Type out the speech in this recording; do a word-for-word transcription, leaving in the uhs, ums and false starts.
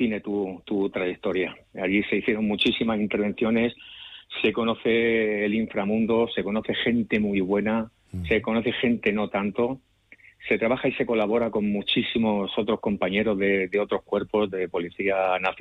define tu, tu trayectoria. Allí se hicieron muchísimas intervenciones, se conoce el inframundo, se conoce gente muy buena, mm. se conoce gente no tanto, se trabaja y se colabora con muchísimos otros compañeros de, de otros cuerpos de Policía Nacional.